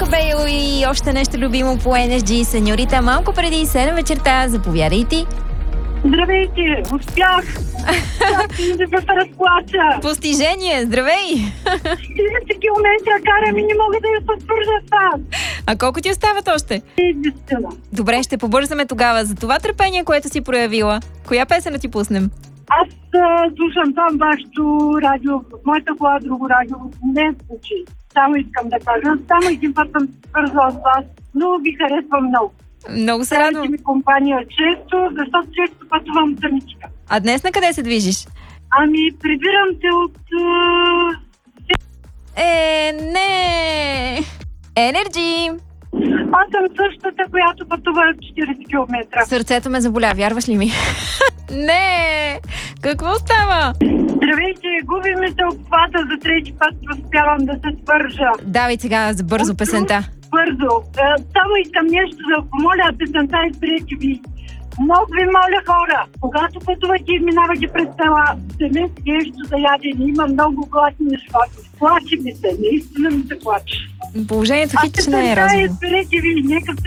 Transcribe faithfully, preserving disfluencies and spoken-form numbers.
Кабело и още нещо любимо по Ен Ес Джи. Сеньорита, малко преди седем вечерта, заповядайте. Здравейте, успях! Как ми да се разплача? Постижение, здравей! четиридесет километра карам и не мога да я се свържа с вас. А колко ти остават още? Единствено. Добре, ще побързаме тогава. За това търпение, което си проявила. Коя песен да ти пуснем? Аз а, слушам там вашето радио, в моята кола друго радио не звучи. Само искам да кажа, само един път съм свързала с вас, но ви харесвам много. Много се Правите радвам. ми компания често, защото често пътувам самичка. А днес на къде се движиш? Ами, прибирам те от... А... Е, не! Енерджи! Аз съм същата, която пътува четиридесет километра. Сърцето ме заболя, вярваш ли ми? Не! Какво става? Здравейте, губи ми се обхвата, за трети път успявам да се свържа. Давай сега за бързо песента. Бързо. Е, само искам нещо да помоля, песента изберете ви. Много ви моля, хора, когато пътувате и минавате през села, вземете нещо за ядене. Има много гладни животни. Плаче ми се, наистина ми се плаче. Положението хич не е А песента розово. изберете ви, нека